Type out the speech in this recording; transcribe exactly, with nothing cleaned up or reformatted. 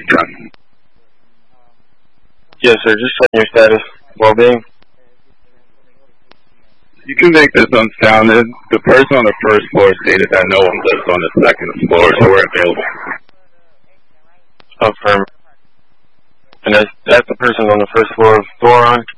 done. Yes, sir. Just checking your status. Well-being. You can make this unsounded. The person on the first floor stated that no one lives on the second floor, so we're available. Affirm. And that's, that's the person on the first floor of Thoron?